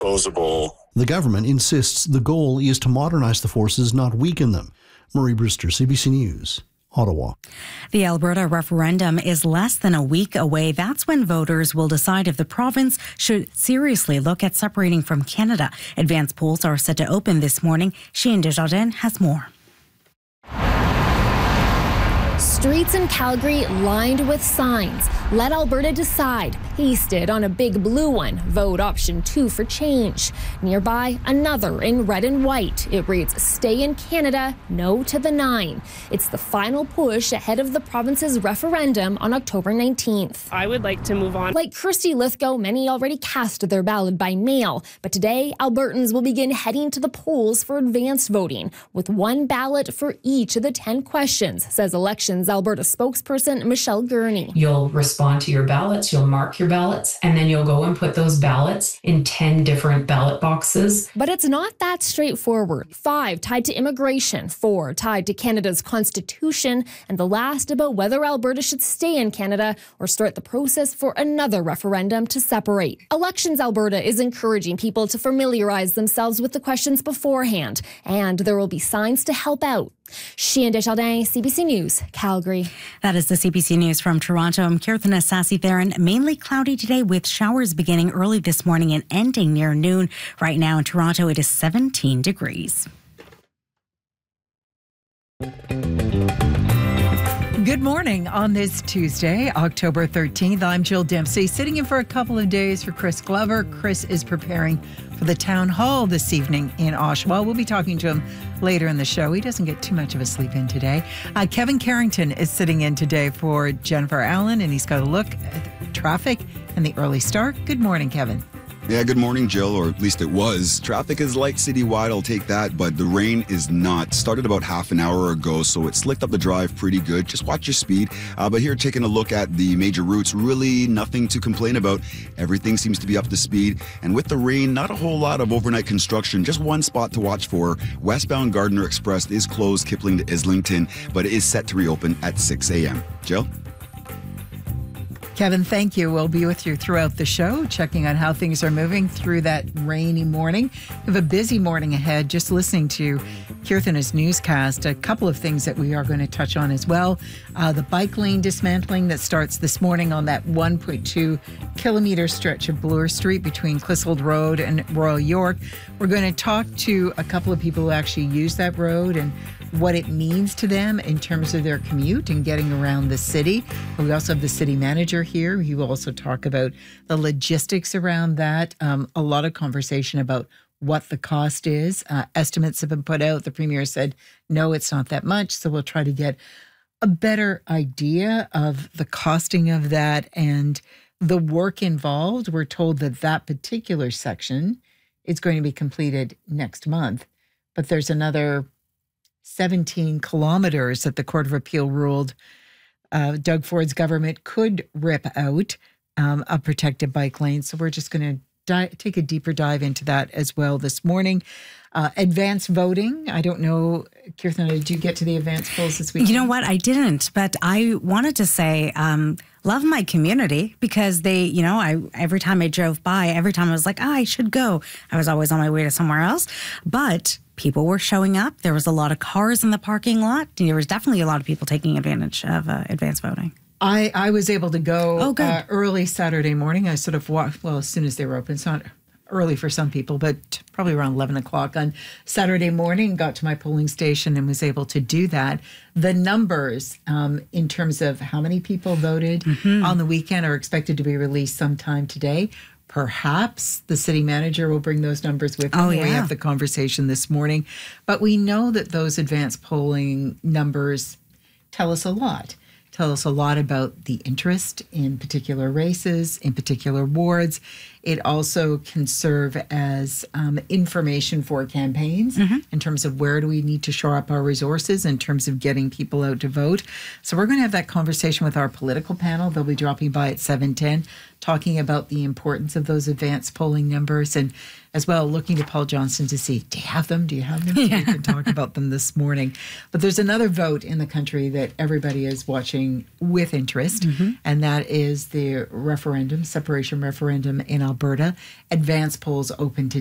disposable. The government insists the goal is to modernize the forces, not weaken them. Murray Brewster, CBC News, Ottawa. The Alberta referendum is less than a week away. That's when voters will decide if the province should seriously look at separating from Canada. Advanced polls are set to open this morning. Cheyenne Desjardins has more. Streets in Calgary lined with signs. Let Alberta decide. Pasted on a big blue one. Vote option 2 for change. Nearby, another in red and white. It reads, stay in Canada, no to the 9. It's the final push ahead of the province's referendum on October 19th. I would like to move on. Like Kirsty Lithgow, many already cast their ballot by mail. But today, Albertans will begin heading to the polls for advanced voting, with one ballot for each of the 10 questions, says Elections Alberta spokesperson Michelle Gurney. You'll respond to your ballots, you'll mark your ballots, and then you'll go and put those ballots in 10 different ballot boxes. But it's not that straightforward. 5 tied to immigration, 4 tied to Canada's constitution, and the last about whether Alberta should stay in Canada or start the process for another referendum to separate. Elections Alberta is encouraging people to familiarize themselves with the questions beforehand, and there will be signs to help out. Cheyenne Desjardins, CBC News, Calgary. That is the CBC News from Toronto. I'm Kirthana Sassy-Theron. Mainly cloudy today with showers beginning early this morning and ending near noon. Right now in Toronto, it is 17 degrees. Good morning on this Tuesday, October 13th. I'm Jill Dempsey, sitting in for a couple of days for Chris Glover. Chris is preparing for the town hall this evening in Oshawa. We'll be talking to him later in the show. He doesn't get too much of a sleep in today. Kevin Carrington is sitting in today for Jennifer Allen, and he's got a look at traffic and the early start. Good morning, Kevin. Yeah, good morning, Jill, or at least it was. Traffic is light citywide, I'll take that, but the rain is not. Started about half an hour ago, so it slicked up the drive pretty good. Just watch your speed. But here, taking a look at the major routes, really nothing to complain about. Everything seems to be up to speed. And with the rain, not a whole lot of overnight construction. Just one spot to watch for. Westbound Gardiner Express is closed, Kipling to Islington, but it is set to reopen at 6 a.m. Jill? Kevin, thank you. We'll be with you throughout the show, checking on how things are moving through that rainy morning. We have a busy morning ahead. Just listening to Kirthana's newscast, a couple of things that we are going to touch on as well. The bike lane dismantling that starts this morning on that 1.2 kilometer stretch of Bloor Street between Clissold Road and Royal York. We're going to talk to a couple of people who actually use that road and what it means to them in terms of their commute and getting around the city. We also have the city manager here. He will also talk about the logistics around that. A lot of conversation about what the cost is. Estimates have been put out. The premier said, no, it's not that much. So we'll try to get a better idea of the costing of that and the work involved. We're told that that particular section is going to be completed next month, but there's another 17 kilometers that the Court of Appeal ruled Doug Ford's government could rip out a protected bike lane. So we're just going to take a deeper dive into that as well this morning. Advanced voting. I don't know, Kirthana, did you get to the advanced polls this week? You know what? I didn't, but I wanted to say, love my community because they, every time I drove by, every time I was like, I should go. I was always on my way to somewhere else. But people were showing up. There was a lot of cars in the parking lot. There was definitely a lot of people taking advantage of advanced voting. I was able to go early Saturday morning. I sort of walked, well, as soon as they were open. It's not early for some people, but probably around 11 o'clock on Saturday morning, got to my polling station and was able to do that. The numbers in terms of how many people voted on the weekend are expected to be released sometime today. Perhaps the city manager will bring those numbers with him. We have the conversation this morning. But we know that those advanced polling numbers tell us a lot. Tell us a lot about the interest in particular races, in particular wards. It also can serve as information for campaigns in terms of where do we need to shore up our resources in terms of getting people out to vote. So we're going to have that conversation with our political panel. They'll be dropping by at 7:10, talking about the importance of those advanced polling numbers and as well looking to Paul Johnston to see, do you have them? Do you have them? So we can talk about them this morning. But there's another vote in the country that everybody is watching with interest, and that is the referendum, separation referendum in Alberta. Advance polls open today.